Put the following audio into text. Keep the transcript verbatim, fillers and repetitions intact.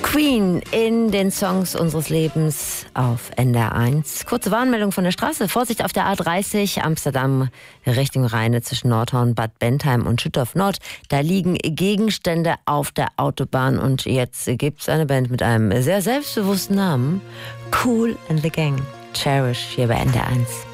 Queen in den Songs unseres Lebens auf N D R eins. Kurze Warnmeldung von der Straße. Vorsicht auf der A dreißig, Amsterdam Richtung Rheine zwischen Nordhorn, Bad Bentheim und Schüttorf Nord. Da liegen Gegenstände auf der Autobahn und jetzt gibt's eine Band mit einem sehr selbstbewussten Namen. Kool and the Gang. Cherish hier bei N D R eins.